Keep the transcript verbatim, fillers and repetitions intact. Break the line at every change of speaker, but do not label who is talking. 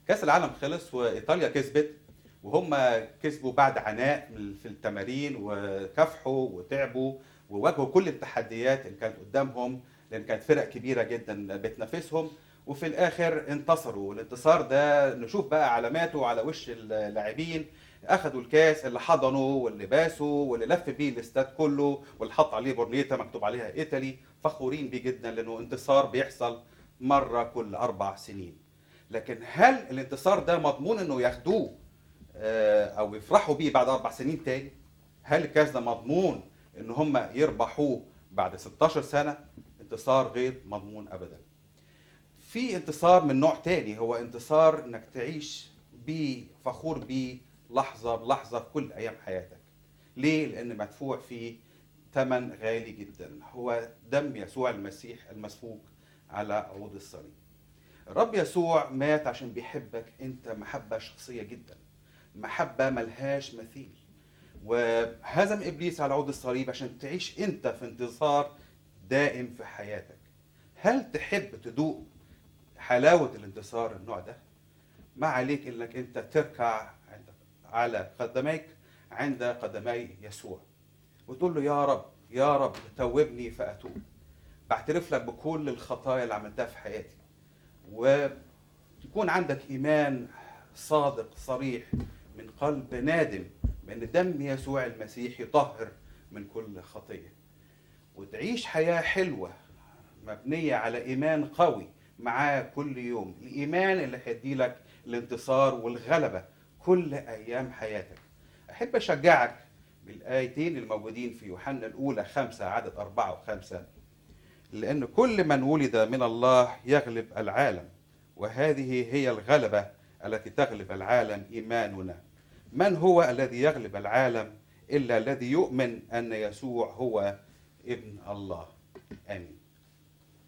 كاس العالم خلص وايطاليا كسبت، وهم كسبوا بعد عناء في التمارين وكافحوا وتعبوا وواجهوا كل التحديات اللي كانت قدامهم، لان كانت فرق كبيره جدا بتنافسهم، وفي الاخر انتصروا. والانتصار ده نشوف بقى علاماته على وش اللاعبين. اخذوا الكاس اللي حضنوا واللي باسوا واللي لف بيه الاستاد كله واللي حط عليه بورنيتا مكتوب عليها ايطالي، فخورين بيه جدا لانه انتصار بيحصل مره كل اربع سنين. لكن هل الانتصار ده مضمون انه ياخدوه آه، او يفرحوا بيه بعد اربع سنين تاني؟ هل الكاس ده مضمون ان هم يربحوه بعد ستاشر سنه؟ انتصار غير مضمون ابدا. في انتصار من نوع تاني، هو انتصار انك تعيش بيه فخور بيه لحظه بلحظه في كل ايام حياتك. ليه؟ لان مدفوع فيه ثمن غالي جدا، هو دم يسوع المسيح المسفوك على عود الصليب. الرب يسوع مات عشان بيحبك انت محبة شخصية جدا، محبة ملهاش مثيل، وهزم ابليس على عود الصليب عشان تعيش انت في انتصار دائم في حياتك. هل تحب تدوق حلاوة الانتصار النوع ده؟ ما عليك انك انت تركع عند على قدميك عند قدمي يسوع وتقول له يا رب يا رب توبني فأتوب، بعترف لك بكل الخطايا اللي عملتها في حياتي، ويكون عندك إيمان صادق صريح من قلب نادم بأن دم يسوع المسيح يطهر من كل خطية، وتعيش حياة حلوة مبنية على إيمان قوي معاه كل يوم، الإيمان اللي هيدي لك الانتصار والغلبة كل أيام حياتك. أحب أشجعك بالآيتين الموجودين في يوحنا الأولى خمسة عدد أربعة وخمسة، لأن كل من ولد من الله يغلب العالم، وهذه هي الغلبة التي تغلب العالم، إيماننا. من هو الذي يغلب العالم إلا الذي يؤمن أن يسوع هو ابن الله؟ آمين.